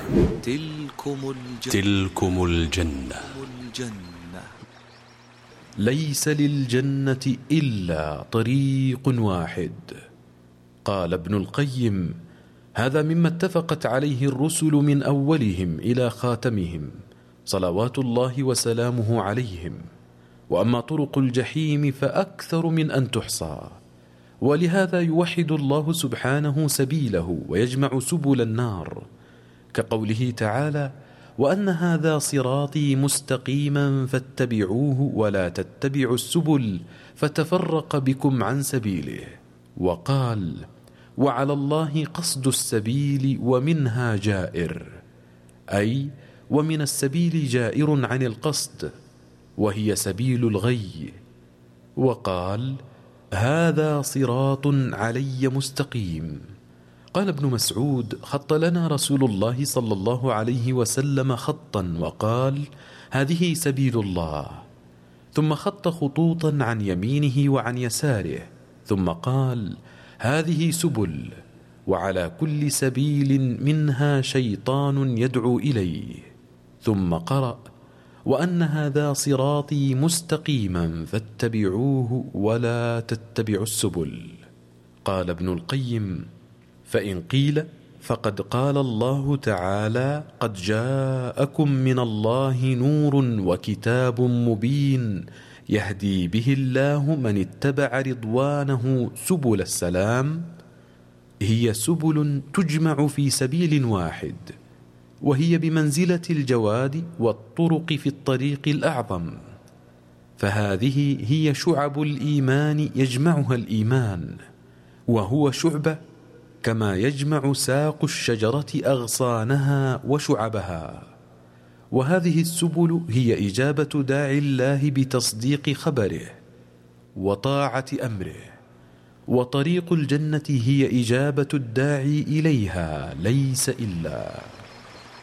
تلكم الجنة ليس للجنة إلا طريق واحد. قال ابن القيم: هذا مما اتفقت عليه الرسل من أولهم إلى خاتمهم صلوات الله وسلامه عليهم. وأما طرق الجحيم فأكثر من أن تحصى، ولهذا يوحد الله سبحانه سبيله ويجمع سبل النار، كقوله تعالى: وأن هذا صراطي مستقيما فاتبعوه ولا تتبعوا السبل فتفرق بكم عن سبيله. وقال: وعلى الله قصد السبيل ومنها جائر، أي ومن السبيل جائر عن القصد، وهي سبيل الغي. وقال: هذا صراط علي مستقيم. قال ابن مسعود: خط لنا رسول الله صلى الله عليه وسلم خطا وقال: هذه سبيل الله، ثم خط خطوطا عن يمينه وعن يساره، ثم قال: هذه سبل، وعلى كل سبيل منها شيطان يدعو إليه، ثم قرأ: وأن هذا صراطي مستقيما فاتبعوه ولا تتبعوا السبل. قال ابن القيم: فإن قيل فقد قال الله تعالى: قد جاءكم من الله نور وكتاب مبين يهدي به الله من اتبع رضوانه سبل السلام. هي سبل تجمع في سبيل واحد، وهي بمنزلة الجواد والطرق في الطريق الأعظم، فهذه هي شعب الإيمان يجمعها الإيمان، وهو شعبة كما يجمع ساق الشجرة أغصانها وشعبها. وهذه السبل هي إجابة داعي الله بتصديق خبره وطاعة أمره، وطريق الجنة هي إجابة الداعي إليها ليس إلا